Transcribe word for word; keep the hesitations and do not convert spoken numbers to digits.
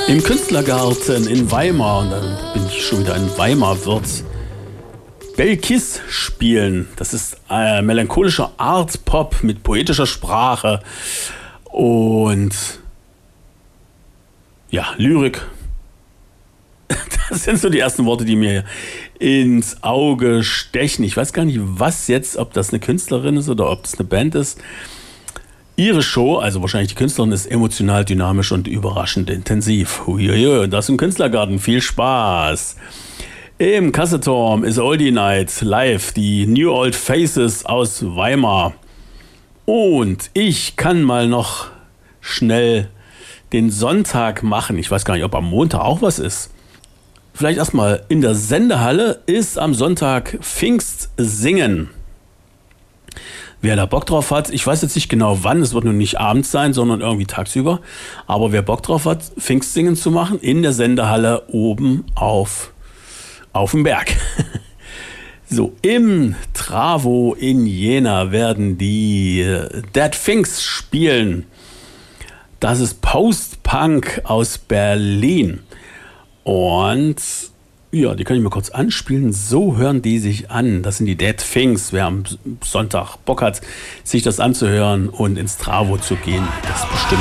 Im Künstlergarten in Weimar, und dann bin ich schon wieder in Weimar, wird Belkiss spielen. Das ist äh, melancholischer Art-Pop mit poetischer Sprache und ja, Lyrik. Das sind so die ersten Worte, die mir ins Auge stechen. Ich weiß gar nicht, was jetzt, ob das eine Künstlerin ist oder ob das eine Band ist. Ihre Show, also wahrscheinlich die Künstlerin, ist emotional, dynamisch und überraschend intensiv. Huiuiui, und das im Künstlergarten. Viel Spaß. Im Kasseturm ist Oldie Night live, die New Old Faces aus Weimar. Und ich kann mal noch schnell den Sonntag machen. Ich weiß gar nicht, ob am Montag auch was ist. Vielleicht erstmal in der Sendehalle ist am Sonntag Pfingstsingen. Wer da Bock drauf hat, ich weiß jetzt nicht genau wann, es wird nun nicht abends sein, sondern irgendwie tagsüber. Aber wer Bock drauf hat, Pfingstsingen zu machen, in der Sendehalle oben auf, auf dem Berg. So, im Travo in Jena werden die Dead Finks spielen. Das ist Post-Punk aus Berlin. Und ja, die kann ich mal kurz anspielen. So hören die sich an. Das sind die Dead Finks. Wer am Sonntag Bock hat, sich das anzuhören und ins Travo zu gehen, das bestimmt.